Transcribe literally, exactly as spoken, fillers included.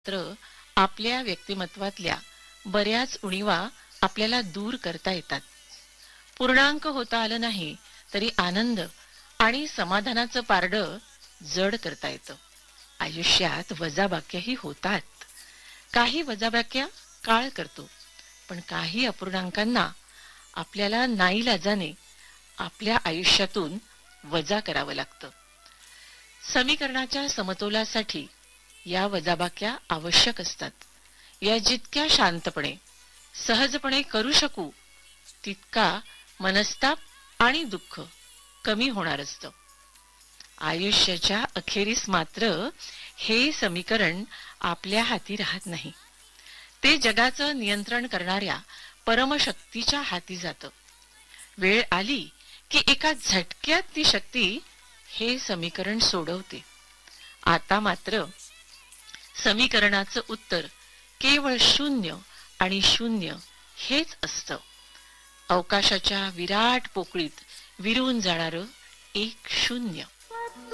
मात्र आपल्या व्यक्तिमत्वातल्या बऱ्याच उणीवा आपल्याला दूर करता येतात. पूर्णांक होता आलं नाही तरी आनंद आणि समाधानाचं पारडं जड करता येतं. आयुष्यात वजाबाक्याही होतात. काही वजाबाक्या काळ करतो, पण काही अपूर्णांकांना आपल्याला नाईलाजाने आपल्या आयुष्यातून वजा करावं लागतं. समीकरणाच्या समतोलासाठी या वजाबाक्या आवश्यक असतात. या जितक्या शांतपणे सहजपणे करू शकू तितका मनस्ताप आणि दुःख कमी होणार असतं. आयुष्याच्या अखेरीस मात्र हे समीकरण आपल्या हाती राहत नाही. ते जगाचं नियंत्रण करणाऱ्या परमशक्तीच्या हाती जातं. वेळ आली की एका झटक्यात ती शक्ती हे समीकरण सोडवते. आता मात्र समीकरणाचं उत्तर केवळ शून्य आणि शून्य हेच असतं. अवकाशाच्या विराट पोकळीत विरून जाणारं एक शून्य.